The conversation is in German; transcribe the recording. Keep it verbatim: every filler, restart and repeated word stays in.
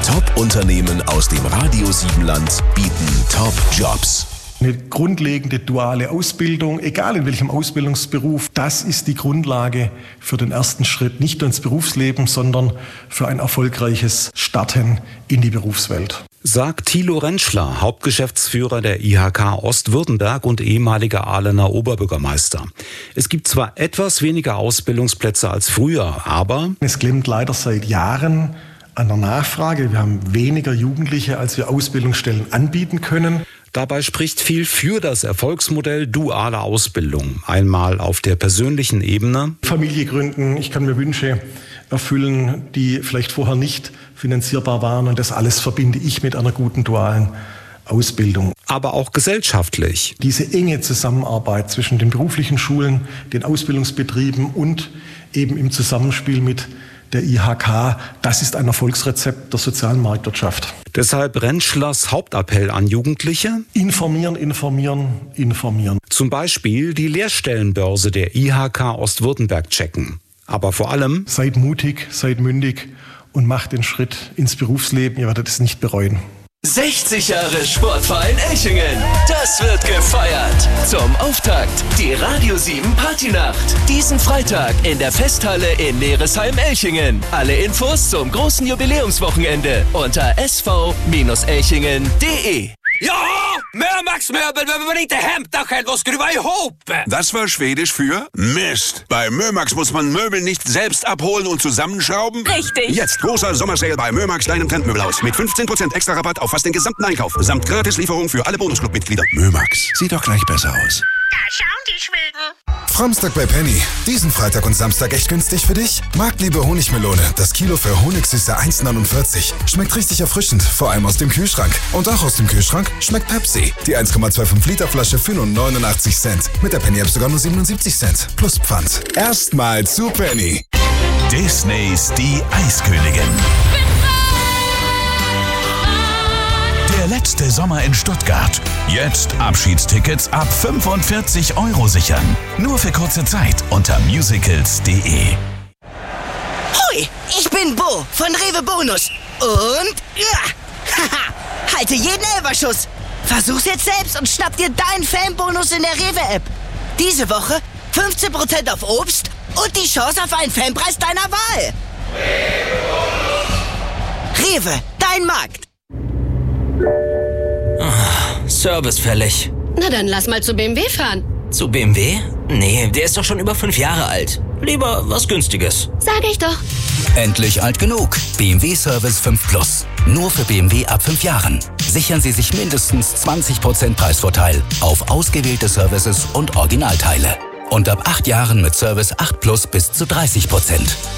Top-Unternehmen aus dem Radio Siebenland bieten Top-Jobs. Eine grundlegende duale Ausbildung, egal in welchem Ausbildungsberuf, das ist die Grundlage für den ersten Schritt, nicht nur ins Berufsleben, sondern für ein erfolgreiches Starten in die Berufswelt. Sagt Thilo Rentschler, Hauptgeschäftsführer der I H K Ostwürttemberg und ehemaliger Ahlener Oberbürgermeister. Es gibt zwar etwas weniger Ausbildungsplätze als früher, aber es klemmt leider seit Jahren an der Nachfrage. Wir haben weniger Jugendliche, als wir Ausbildungsstellen anbieten können. Dabei spricht viel für das Erfolgsmodell duale Ausbildung. Einmal auf der persönlichen Ebene. Familie gründen, ich kann mir Wünsche erfüllen, die vielleicht vorher nicht finanzierbar waren. Und das alles verbinde ich mit einer guten dualen Ausbildung. Aber auch gesellschaftlich. Diese enge Zusammenarbeit zwischen den beruflichen Schulen, den Ausbildungsbetrieben und eben im Zusammenspiel mit der I H K, das ist ein Erfolgsrezept der sozialen Marktwirtschaft. Deshalb Rentschlers Hauptappell an Jugendliche: Informieren, informieren, informieren. Zum Beispiel die Lehrstellenbörse der I H K Ostwürttemberg checken. Aber vor allem: Seid mutig, seid mündig und macht den Schritt ins Berufsleben. Ihr werdet es nicht bereuen. sechzig Jahre Sportverein Elchingen. Das wird gefeiert. Zum Auftakt die Radio sieben Partynacht. Diesen Freitag in der Festhalle in Neresheim-Elchingen. Alle Infos zum großen Jubiläumswochenende unter s v elchingen punkt de. Ja, Mömax-Möbel, wenn wir nicht Hemdachel, was skruva ihop. Das war Schwedisch für Mist. Bei Mömax muss man Möbel nicht selbst abholen und zusammenschrauben. Richtig. Jetzt großer Sommersale bei Mömax, deinem Trendmöbelhaus. Mit fünfzehn Prozent extra Rabatt auf fast den gesamten Einkauf. Samt Gratislieferung für alle Bonusclub-Mitglieder. Mömax, sieht doch gleich besser aus. Da schauen die Schweden. Framstag bei Penny. Diesen Freitag und Samstag echt günstig für dich? Marktliebe Honigmelone. Das Kilo für Honigsüße eins neunundvierzig. Schmeckt richtig erfrischend, vor allem aus dem Kühlschrank. Und auch aus dem Kühlschrank schmeckt Pepsi. Die eins Komma fünfundzwanzig Liter Flasche für nur neunundachtzig Cent. Mit der Penny App sogar nur siebenundsiebzig Cent. Plus Pfand. Erstmal zu Penny. Disneys Die Eiskönigin. Der letzte Sommer in Stuttgart. Jetzt Abschiedstickets ab fünfundvierzig Euro sichern. Nur für kurze Zeit unter musicals punkt de. Hui, ich bin Bo von Rewe Bonus. Und ja, haha, halte jeden Elferschuss. Versuch's jetzt selbst und schnapp dir deinen Fanbonus in der Rewe-App. Diese Woche fünfzehn Prozent auf Obst und die Chance auf einen Fanpreis deiner Wahl. Rewe, dein Markt. Oh, Service fällig. Na dann lass mal zu B M W fahren. Zu B M W? Nee, der ist doch schon über fünf Jahre alt. Lieber was Günstiges. Sag ich doch. Endlich alt genug. B M W Service fünf Plus. Nur für B M W ab fünf Jahren. Sichern Sie sich mindestens zwanzig Prozent Preisvorteil auf ausgewählte Services und Originalteile. Und ab acht Jahren mit Service acht Plus bis zu dreißig Prozent.